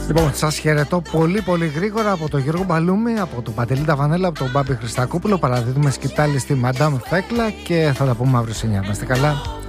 Λοιπόν, σας χαιρετώ πολύ πολύ γρήγορα από τον Γιώργο Μπαλούμη, από τον Παντελή Ταβανέλα, από τον Μπάμπη Χριστακόπουλο. Παραδίδουμε σκητάλη στη Μαντάμ Φέκλα και θα τα πούμε αύριο σε 9. Να είστε καλά.